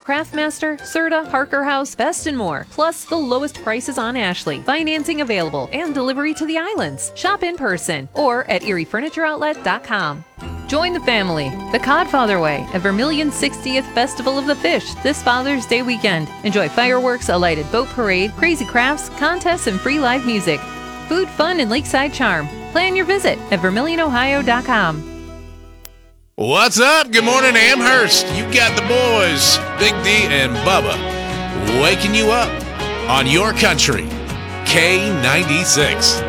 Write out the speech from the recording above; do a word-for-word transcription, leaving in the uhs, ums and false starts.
Craftmaster, Serta, Parker House, Best and more. Plus, the lowest prices on Ashley. Financing available and delivery to the islands. Shop in person or at erie furniture outlet dot com. Join the family, the Codfather Way, at Vermilion's sixtieth Festival of the Fish this Father's Day weekend. Enjoy fireworks, a lighted boat parade, crazy crafts, contests, and free live music. Food, fun, and lakeside charm. Plan your visit at vermilion ohio dot com. What's up? Good morning, Amherst. You got the boys, Big D and Bubba, waking you up on your country, K ninety-six.